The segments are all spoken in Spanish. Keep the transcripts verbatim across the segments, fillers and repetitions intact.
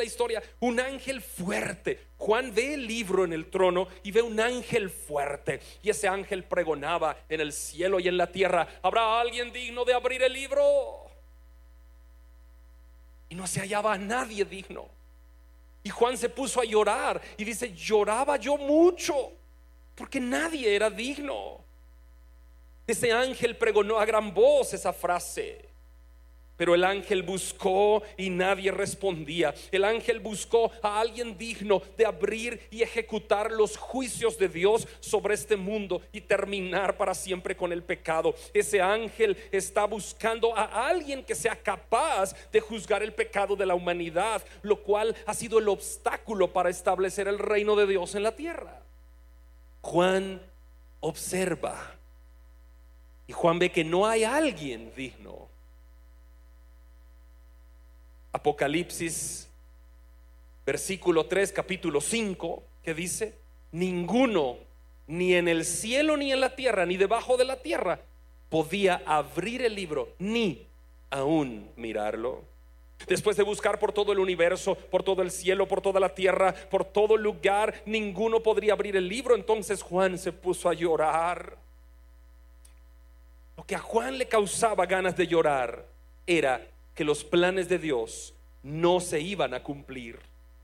historia, un ángel fuerte. Juan ve el libro en el trono y ve un ángel fuerte, y ese ángel pregonaba en el cielo y en la tierra: ¿habrá alguien digno de abrir el libro? Y no se hallaba a nadie digno. Y Juan se puso a llorar y dice: lloraba yo mucho porque nadie era digno. Ese ángel pregonó a gran voz esa frase, pero el ángel buscó y nadie respondía. El ángel buscó a alguien digno de abrir y ejecutar los juicios de Dios sobre este mundo y terminar para siempre con el pecado. Ese ángel está buscando a alguien que sea capaz de juzgar el pecado de la humanidad, lo cual ha sido el obstáculo para establecer el reino de Dios en la tierra. Juan observa y Juan ve que no hay alguien digno. Apocalipsis versículo tres, capítulo cinco, que dice: ninguno, ni en el cielo, ni en la tierra, ni debajo de la tierra, podía abrir el libro, ni aún mirarlo. Después de buscar por todo el universo, por todo el cielo, por toda la tierra, por todo lugar, ninguno podría abrir el libro. Entonces Juan se puso a llorar. Lo que a Juan le causaba ganas de llorar era que los planes de Dios no se iban a cumplir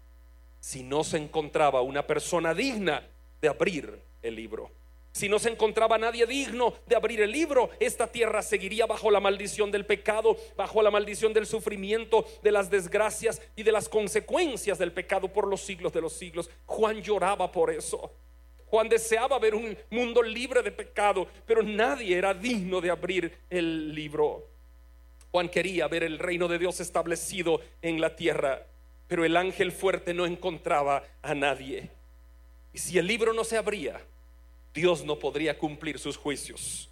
si no se encontraba una persona digna de abrir el libro. Si no se encontraba nadie digno de abrir el libro, esta tierra seguiría bajo la maldición del pecado, bajo la maldición del sufrimiento, de las desgracias y de las consecuencias del pecado por los siglos de los siglos. Juan lloraba por eso. Juan deseaba ver un mundo libre de pecado, pero nadie era digno de abrir el libro. Juan quería ver el reino de Dios establecido en la tierra, pero el ángel fuerte no encontraba a nadie. Y si el libro no se abría, Dios no podría cumplir sus juicios.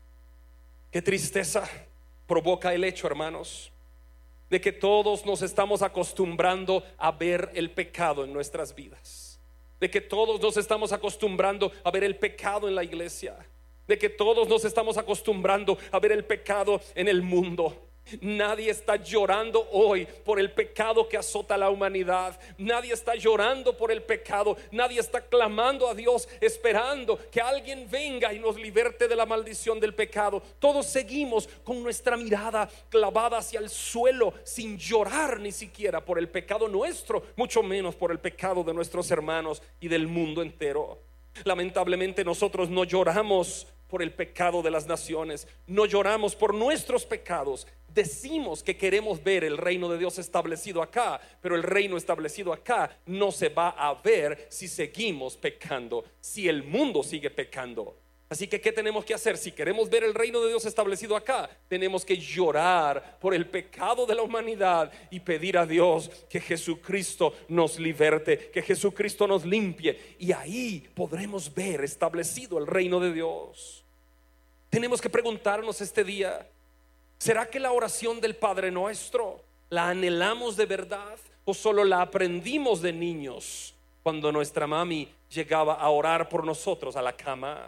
Qué tristeza provoca el hecho, hermanos, de que todos nos estamos acostumbrando a ver el pecado en nuestras vidas, de que todos nos estamos acostumbrando a ver el pecado en la iglesia, de que todos nos estamos acostumbrando a ver el pecado en el mundo. Nadie está llorando hoy por el pecado que azota a la humanidad. Nadie está llorando por el pecado. Nadie está clamando a Dios esperando que alguien venga y nos liberte de la maldición del pecado. Todos seguimos con nuestra mirada clavada hacia el suelo, sin llorar ni siquiera por el pecado nuestro, mucho menos por el pecado de nuestros hermanos y del mundo entero. Lamentablemente nosotros no lloramos por el pecado de las naciones, no lloramos por nuestros pecados. Decimos que queremos ver el reino de Dios establecido acá, pero el reino establecido acá no se va a ver si seguimos pecando, si el mundo sigue pecando. Así que ¿qué tenemos que hacer? Si queremos ver el reino de Dios establecido acá, tenemos que llorar por el pecado de la humanidad y pedir a Dios que Jesucristo nos liberte, que Jesucristo nos limpie, y ahí podremos ver establecido el reino de Dios. Tenemos que preguntarnos este día: ¿será que la oración del Padre Nuestro la anhelamos de verdad o solo la aprendimos de niños cuando nuestra mami llegaba a orar por nosotros a la cama?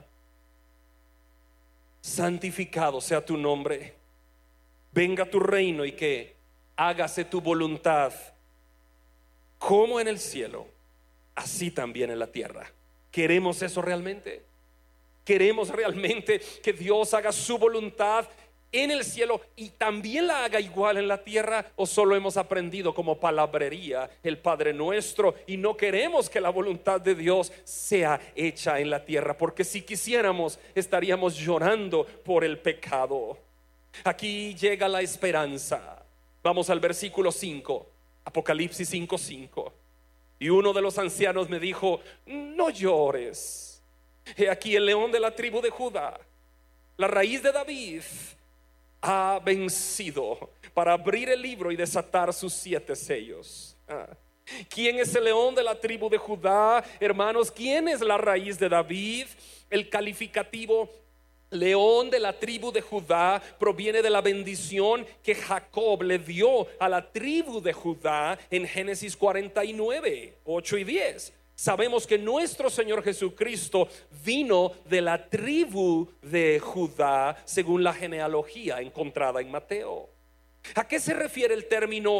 Santificado sea tu nombre, venga tu reino y que hágase tu voluntad, como en el cielo, así también en la tierra. ¿Queremos eso realmente? ¿Queremos realmente que Dios haga su voluntad en el cielo y también la haga igual en la tierra? ¿O solo hemos aprendido como palabrería el Padre Nuestro y no queremos que la voluntad de Dios sea hecha en la tierra? Porque si quisiéramos, estaríamos llorando por el pecado. Aquí llega la esperanza. Vamos al versículo cinco, Apocalipsis cinco cinco. Y uno de los ancianos me dijo: no llores. He aquí el león de la tribu de Judá, la raíz de David, ha vencido para abrir el libro y desatar sus siete sellos. Ah. ¿Quién es el león de la tribu de Judá, hermanos? ¿Quién es la raíz de David? El calificativo león de la tribu de Judá proviene de la bendición que Jacob le dio a la tribu de Judá en Génesis cuarenta y nueve, ocho y diez. Sabemos que nuestro Señor Jesucristo vino de la tribu de Judá según la genealogía encontrada en Mateo. ¿A qué se refiere el término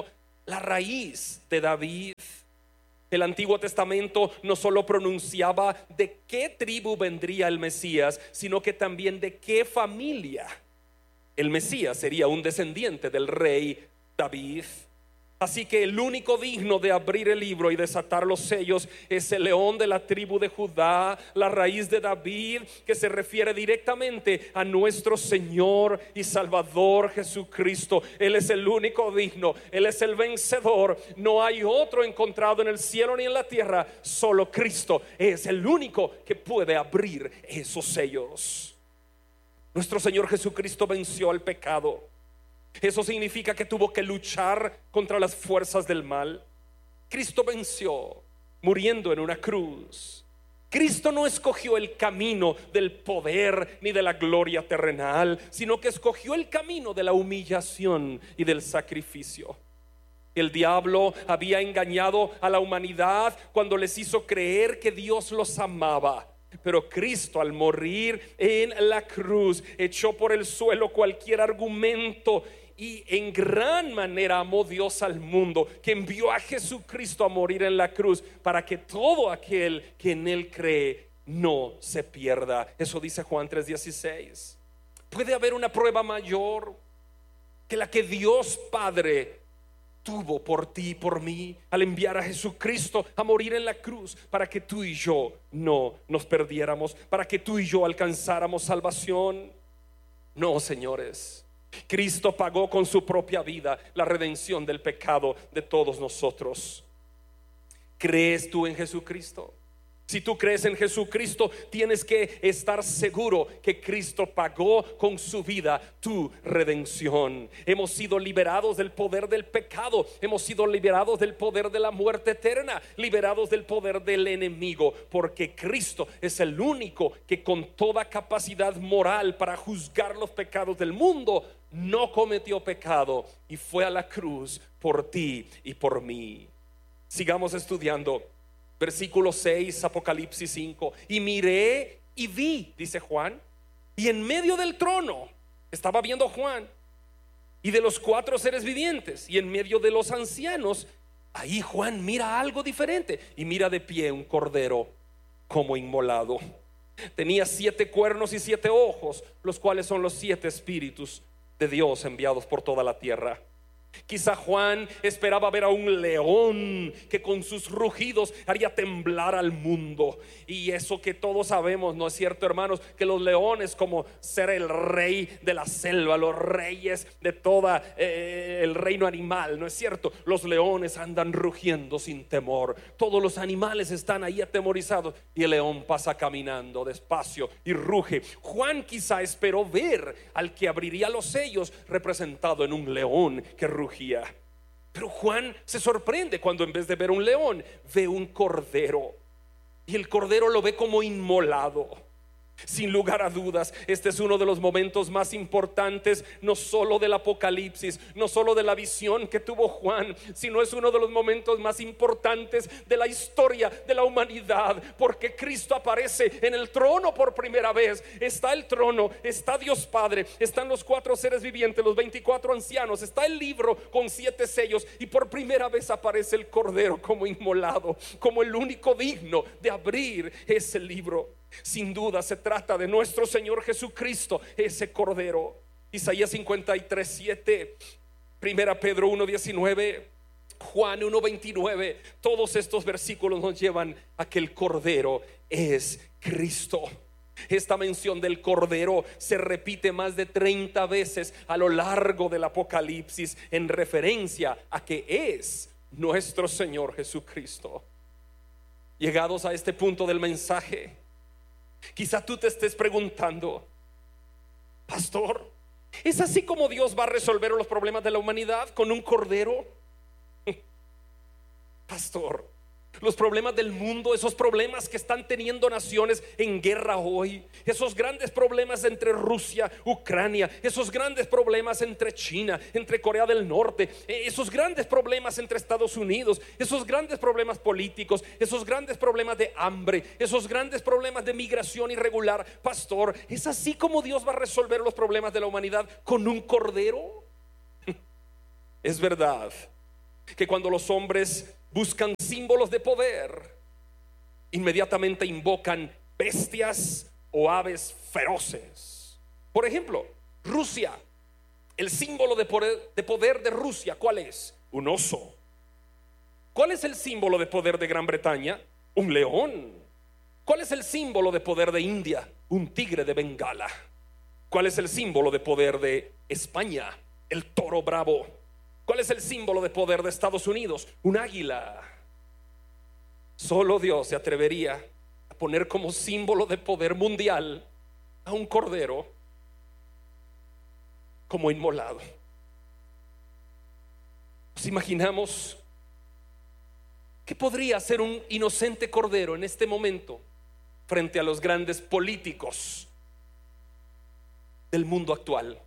la raíz de David. El Antiguo Testamento no solo pronunciaba de qué tribu vendría el Mesías, sino que también de qué familia. El Mesías sería un descendiente del rey David. Así que el único digno de abrir el libro y desatar los sellos es el león de la tribu de Judá, la raíz de David, que se refiere directamente a nuestro Señor y Salvador Jesucristo. Él es el único digno, Él es el vencedor. No hay otro encontrado en el cielo ni en la tierra, solo Cristo es el único que puede abrir esos sellos. Nuestro Señor Jesucristo venció al pecado. Eso significa que tuvo que luchar contra las fuerzas del mal. Cristo venció muriendo en una cruz. Cristo no escogió el camino del poder ni de la gloria terrenal, sino que escogió el camino de la humillación y del sacrificio. El diablo había engañado a la humanidad cuando les hizo creer que Dios los amaba. Pero Cristo, al morir en la cruz, echó por el suelo cualquier argumento. Y en gran manera amó Dios al mundo, que envió a Jesucristo a morir en la cruz, para que todo aquel que en Él cree no se pierda. Eso dice Juan tres dieciséis. ¿Puede haber una prueba mayor que la que Dios Padre tuvo por ti y por mí al enviar a Jesucristo a morir en la cruz, para que tú y yo no nos perdiéramos, para que tú y yo alcanzáramos salvación? No, señores. Cristo pagó con su propia vida la redención del pecado de todos nosotros. ¿Crees tú en Jesucristo? Si tú crees en Jesucristo, tienes que estar seguro que Cristo pagó con su vida tu redención. Hemos sido liberados del poder del pecado, hemos sido liberados del poder de la muerte eterna, liberados del poder del enemigo, porque Cristo es el único que con toda capacidad moral para juzgar los pecados del mundo no cometió pecado y fue a la cruz por ti y por mí. Sigamos estudiando. Versículo seis, Apocalipsis cinco. Y miré y vi, dice Juan, y en medio del trono estaba viendo Juan, y de los cuatro seres vivientes, y en medio de los ancianos, ahí Juan mira algo diferente, y mira de pie un cordero como inmolado. Tenía siete cuernos y siete ojos, los cuales son los siete espíritus de Dios enviados por toda la tierra. Quizá Juan esperaba ver a un león que con sus rugidos haría temblar al mundo. Y eso que todos sabemos, ¿no es cierto, hermanos? Que los leones, como ser el rey de la selva, los reyes de toda eh, el reino animal, ¿no es cierto? Los leones andan rugiendo sin temor. Todos los animales están ahí atemorizados, y el león pasa caminando despacio y ruge. Juan quizá esperó ver al que abriría los sellos, representado en un león que ruge. Pero Juan se sorprende cuando en vez de ver un león, ve un cordero, y el cordero lo ve como inmolado. Sin lugar a dudas, este es uno de los momentos más importantes, no solo del Apocalipsis, no solo de la visión que tuvo Juan, sino es uno de los momentos más importantes de la historia de la humanidad, porque Cristo aparece en el trono por primera vez. Está el trono, está Dios Padre, están los cuatro seres vivientes, los veinticuatro ancianos, está el libro con siete sellos, y por primera vez aparece el cordero como inmolado, como el único digno de abrir ese libro. Sin duda se trata de nuestro Señor Jesucristo, ese cordero. Isaías cincuenta y tres siete, Primera Pedro uno diecinueve, Juan uno veintinueve. Todos estos versículos nos llevan a que el cordero es Cristo. Esta mención del cordero se repite más de treinta veces a lo largo del Apocalipsis, en referencia a que es nuestro Señor Jesucristo. Llegados a este punto del mensaje, quizá tú te estés preguntando: pastor, ¿es así como Dios va a resolver los problemas de la humanidad, con un cordero? Pastor, los problemas del mundo, esos problemas que están teniendo naciones en guerra hoy, esos grandes problemas entre Rusia, Ucrania, esos grandes problemas entre China, entre Corea del Norte, esos grandes problemas entre Estados Unidos, esos grandes problemas políticos, esos grandes problemas de hambre, esos grandes problemas de migración irregular. Pastor, ¿es así como Dios va a resolver los problemas de la humanidad, con un cordero? Es verdad, que cuando los hombres buscan símbolos de poder, inmediatamente invocan bestias o aves feroces. Por ejemplo, Rusia, el símbolo de poder, de poder de Rusia, ¿cuál es? Un oso. ¿Cuál es el símbolo de poder de Gran Bretaña? Un león. ¿Cuál es el símbolo de poder de India? Un tigre de Bengala. ¿Cuál es el símbolo de poder de España? El toro bravo. ¿Cuál es el símbolo de poder de Estados Unidos? Un águila. Solo Dios se atrevería a poner como símbolo de poder mundial a un cordero como inmolado. Nos imaginamos qué podría hacer un inocente cordero en este momento frente a los grandes políticos del mundo actual.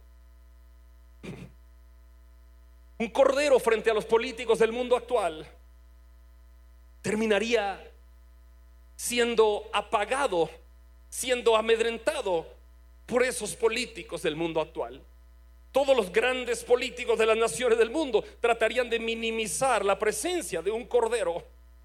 Un cordero frente a los políticos del mundo actual terminaría siendo apagado, siendo amedrentado por esos políticos del mundo actual. Todos los grandes políticos de las naciones del mundo tratarían de minimizar la presencia de un cordero.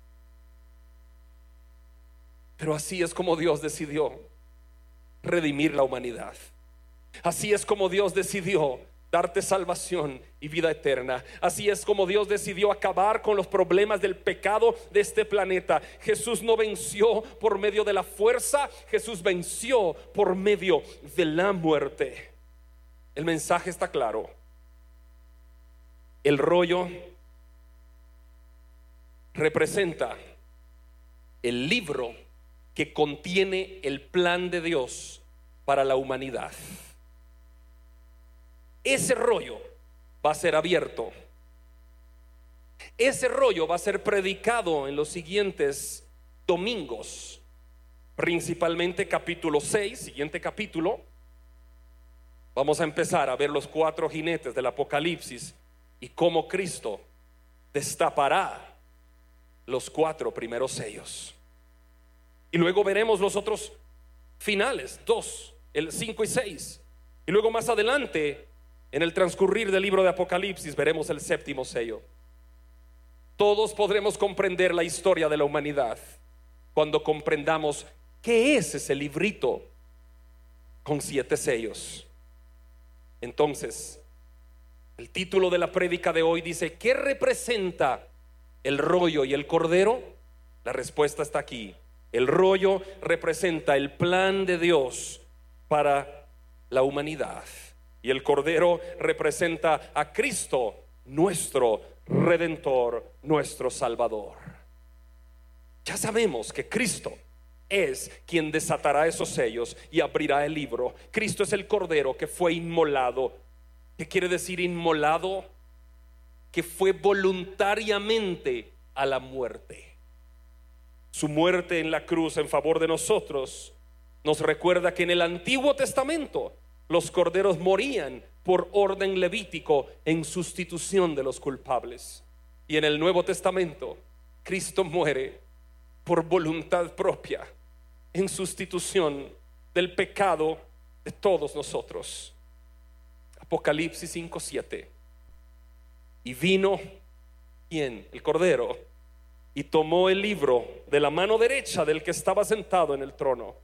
Pero así es como Dios decidió redimir la humanidad. Así es como Dios decidió darte salvación y vida eterna. Así es como Dios decidió acabar con los problemas del pecado de este planeta. Jesús no venció por medio de la fuerza, Jesús venció por medio de la muerte. El mensaje está claro. El rollo representa el libro que contiene el plan de Dios para la humanidad. Ese rollo va a ser abierto. Ese rollo va a ser predicado en los siguientes domingos, principalmente capítulo seis, siguiente capítulo. Vamos a empezar a ver los cuatro jinetes del Apocalipsis y cómo Cristo destapará los cuatro primeros sellos. Y luego veremos los otros finales, dos, el cinco y seis. Y luego más adelante, en el transcurrir del libro de Apocalipsis, veremos el séptimo sello. Todos podremos comprender la historia de la humanidad cuando comprendamos qué es ese librito con siete sellos. Entonces, el título de la prédica de hoy dice: ¿qué representa el rollo y el cordero? La respuesta está aquí. El rollo representa el plan de Dios para la humanidad, y el cordero representa a Cristo, nuestro Redentor, nuestro Salvador. Ya sabemos que Cristo es quien desatará esos sellos y abrirá el libro. Cristo es el cordero que fue inmolado. ¿Qué quiere decir inmolado? Que fue voluntariamente a la muerte. Su muerte en la cruz en favor de nosotros nos recuerda que en el Antiguo Testamento los corderos morían por orden levítico en sustitución de los culpables, y en el Nuevo Testamento Cristo muere por voluntad propia en sustitución del pecado de todos nosotros. Apocalipsis cinco siete. Y vino, ¿quién? El cordero, y tomó el libro de la mano derecha del que estaba sentado en el trono.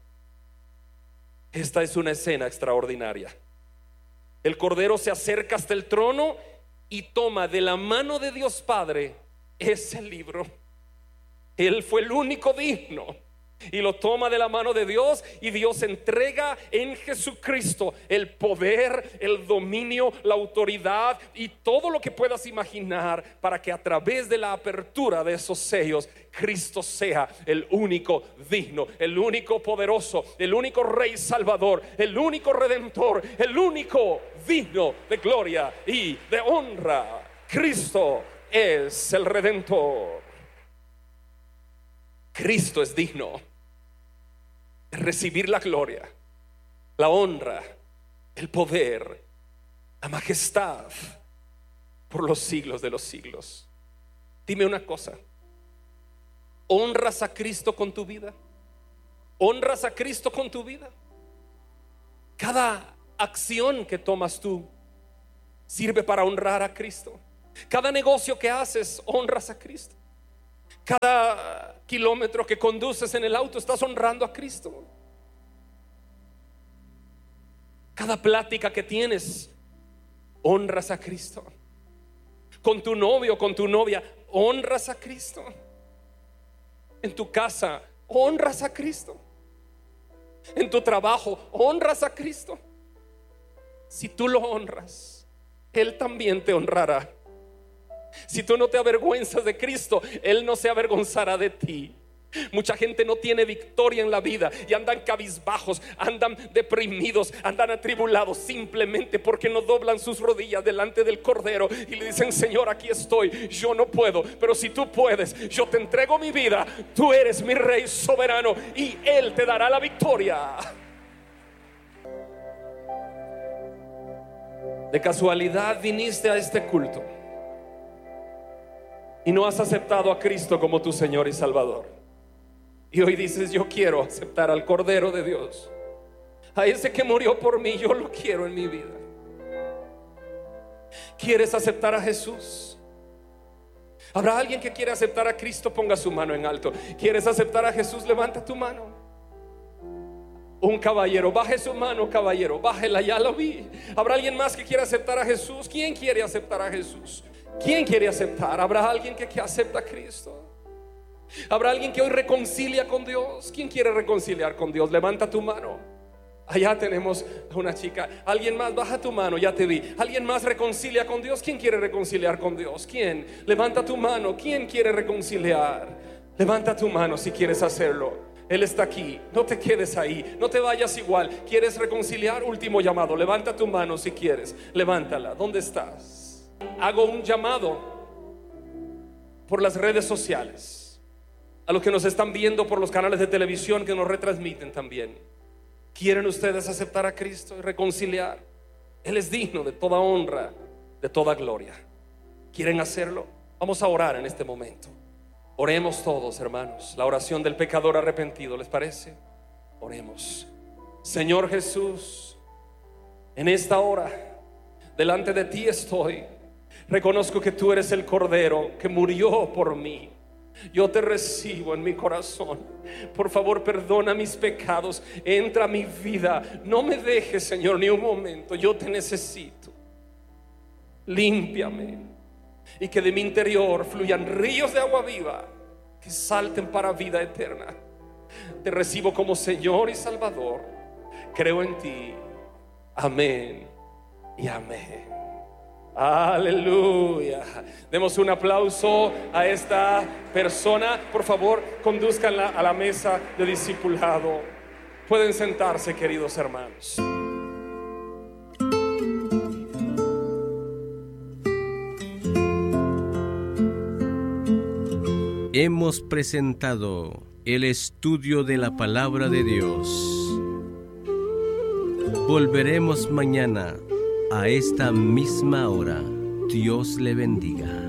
Esta es una escena extraordinaria. El cordero se acerca hasta el trono y toma de la mano de Dios Padre ese libro. Él fue el único digno, y lo toma de la mano de Dios, y Dios entrega en Jesucristo el poder, el dominio, la autoridad y todo lo que puedas imaginar, para que a través de la apertura de esos sellos Cristo sea el único digno, el único poderoso, el único Rey Salvador, el único Redentor, el único digno de gloria y de honra. Cristo es el Redentor. Cristo es digno de recibir la gloria, la honra, el poder, la majestad por los siglos de los siglos. Dime una cosa: ¿honras a Cristo con tu vida? ¿Honras a Cristo con tu vida? Cada acción que tomas tú sirve para honrar a Cristo. Cada negocio que haces, honras a Cristo. Cada kilómetro que conduces en el auto, estás honrando a Cristo. Cada plática que tienes, honras a Cristo. Con tu novio, con tu novia, honras a Cristo. En tu casa, honras a Cristo. En tu trabajo, honras a Cristo. Si tú lo honras, Él también te honrará. Si tú no te avergüenzas de Cristo, Él no se avergonzará de ti. Mucha gente no tiene victoria en la vida y andan cabizbajos, andan deprimidos, andan atribulados, simplemente porque no doblan sus rodillas delante del Cordero y le dicen: Señor, aquí estoy, yo no puedo, pero si tú puedes, yo te entrego mi vida. Tú eres mi Rey soberano y Él te dará la victoria. De casualidad viniste a este culto y no has aceptado a Cristo como tu Señor y Salvador, y hoy dices: yo quiero aceptar al Cordero de Dios, a ese que murió por mí, yo lo quiero en mi vida. ¿Quieres aceptar a Jesús? ¿Habrá alguien que quiere aceptar a Cristo? Ponga su mano en alto. ¿Quieres aceptar a Jesús? Levanta tu mano. Un caballero, baje su mano, caballero, bájela, ya lo vi. ¿Habrá alguien más que quiera aceptar a Jesús? ¿Quién quiere aceptar a Jesús? ¿Quién quiere aceptar? ¿Habrá alguien que, que acepta a Cristo? ¿Habrá alguien que hoy reconcilia con Dios? ¿Quién quiere reconciliar con Dios? Levanta tu mano. Allá tenemos a una chica. ¿Alguien más? Baja tu mano, ya te vi. ¿Alguien más reconcilia con Dios? ¿Quién quiere reconciliar con Dios? ¿Quién? Levanta tu mano. ¿Quién quiere reconciliar? Levanta tu mano si quieres hacerlo. Él está aquí, no te quedes ahí, no te vayas igual. ¿Quieres reconciliar? Último llamado, levanta tu mano si quieres, levántala. ¿Dónde estás? Hago un llamado por las redes sociales, a los que nos están viendo por los canales de televisión que nos retransmiten también. ¿Quieren ustedes aceptar a Cristo y reconciliar? Él es digno de toda honra, de toda gloria. ¿Quieren hacerlo? Vamos a orar en este momento. Oremos todos, hermanos, la oración del pecador arrepentido, ¿les parece? Oremos. Señor Jesús, en esta hora delante de ti estoy. Reconozco que tú eres el Cordero que murió por mí. Yo te recibo en mi corazón. Por favor, perdona mis pecados, entra a mi vida. No me dejes, Señor, ni un momento. Yo te necesito. Límpiame, y que de mi interior fluyan ríos de agua viva que salten para vida eterna. Te recibo como Señor y Salvador. Creo en ti. Amén y amén. Aleluya. Demos un aplauso a esta persona. Por favor, conduzcanla a la mesa de discipulado. Pueden sentarse, queridos hermanos. Hemos presentado el estudio de la palabra de Dios. Volveremos mañana a esta misma hora. Dios le bendiga.